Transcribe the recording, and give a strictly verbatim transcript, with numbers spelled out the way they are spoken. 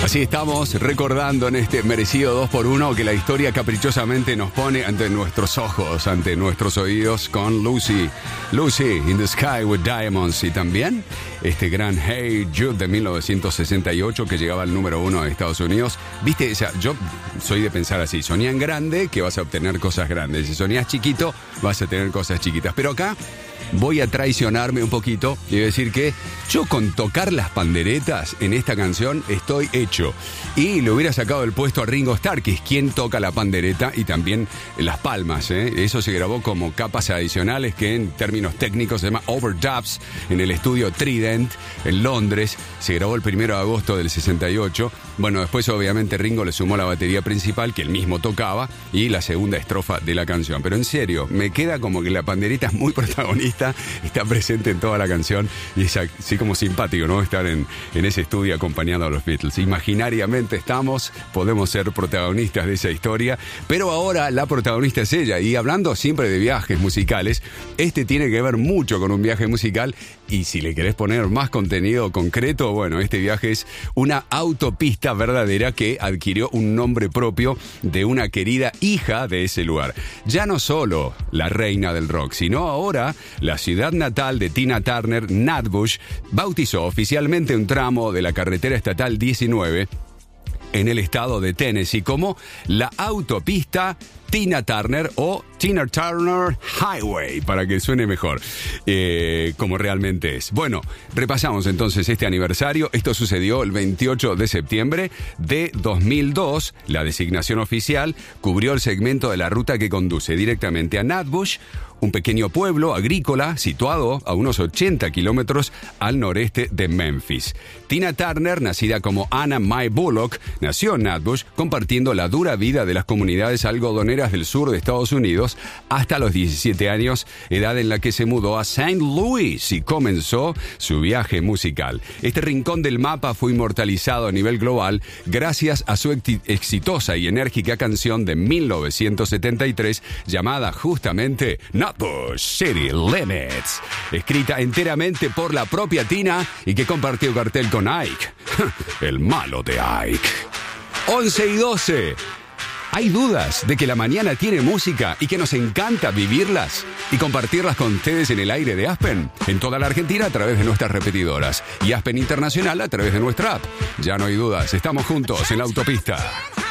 Así estamos recordando en este merecido dos por uno que la historia caprichosamente nos pone ante nuestros ojos, ante nuestros oídos con Lucy, Lucy in the Sky with Diamonds, y también este gran Hey Jude de mil novecientos sesenta y ocho que llegaba al número uno de Estados Unidos. Viste, o sea, yo soy de pensar así, soñá en grande que vas a obtener cosas grandes, si soñás chiquito vas a tener cosas chiquitas, pero acá voy a traicionarme un poquito y decir que yo con tocar las panderetas en esta canción estoy hecho. Y le hubiera sacado el puesto a Ringo Starr, que es quien toca la pandereta y también las palmas, ¿eh? Eso se grabó como capas adicionales que en términos técnicos se llama overdubs en el estudio Trident en Londres. Se grabó el primero de agosto del sesenta y ocho. Bueno, después obviamente Ringo le sumó la batería principal que él mismo tocaba y la segunda estrofa de la canción. Pero en serio, me queda como que la pandereta es muy protagonista, está presente en toda la canción y es así como simpático, ¿no? Estar en, en ese estudio acompañando a los Beatles. Imaginariamente estamos, podemos ser protagonistas de esa historia, pero ahora la protagonista es ella. Y hablando siempre de viajes musicales, este tiene que ver mucho con un viaje musical, y si le querés poner más contenido concreto, bueno, este viaje es una autopista verdadera que adquirió un nombre propio de una querida hija de ese lugar. Ya no solo la reina del rock, sino ahora la ciudad natal de Tina Turner, Nutbush, bautizó oficialmente un tramo de la carretera estatal diecinueve en el estado de Tennessee como la autopista Tina Turner o Tina Turner Highway, para que suene mejor, eh, como realmente es. Bueno, repasamos entonces este aniversario. Esto sucedió el veintiocho de septiembre de dos mil dos. La designación oficial cubrió el segmento de la ruta que conduce directamente a Nutbush, un pequeño pueblo agrícola situado a unos ochenta kilómetros al noreste de Memphis. Tina Turner, nacida como Anna Mae Bullock, nació en Nutbush, compartiendo la dura vida de las comunidades algodoneras del sur de Estados Unidos hasta los diecisiete años, edad en la que se mudó a Saint Louis y comenzó su viaje musical. Este rincón del mapa fue inmortalizado a nivel global gracias a su exitosa y enérgica canción de mil novecientos setenta y tres llamada justamente Nutbush City Limits, escrita enteramente por la propia Tina y que compartió cartel con Ike, el malo de Ike. once y doce. ¿Hay dudas de que la mañana tiene música y que nos encanta vivirlas y compartirlas con ustedes en el aire de Aspen? En toda la Argentina a través de nuestras repetidoras y Aspen Internacional a través de nuestra app. Ya no hay dudas, estamos juntos en la autopista.